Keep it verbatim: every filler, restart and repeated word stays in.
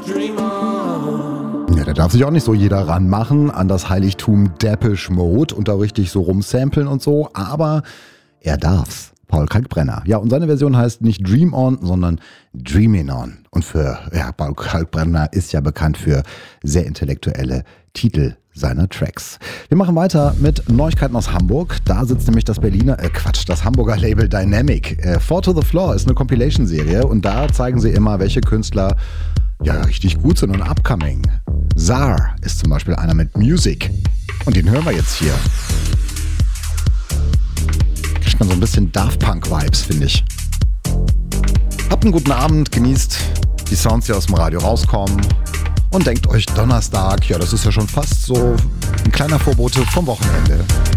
Ja, da darf sich auch nicht so jeder ranmachen an das Heiligtum Depeche Mode und da richtig so rumsamplen und so, aber er darf's. Paul Kalkbrenner. Ja, und seine Version heißt nicht Dream On, sondern Dreamin' On. Und für, ja, Paul Kalkbrenner ist ja bekannt für sehr intellektuelle Titel seiner Tracks. Wir machen weiter mit Neuigkeiten aus Hamburg. Da sitzt nämlich das Berliner, äh Quatsch, das Hamburger Label Dynamic. Äh, Four to the Floor ist eine Compilation-Serie und da zeigen sie immer, welche Künstler ja richtig gut sind und upcoming. Zar ist zum Beispiel einer mit Music und den hören wir jetzt hier. Kriegt man so ein bisschen Daft Punk-Vibes, finde ich. Habt einen guten Abend, genießt die Sounds, die aus dem Radio rauskommen und denkt euch Donnerstag, ja, das ist ja schon fast so ein kleiner Vorbote vom Wochenende.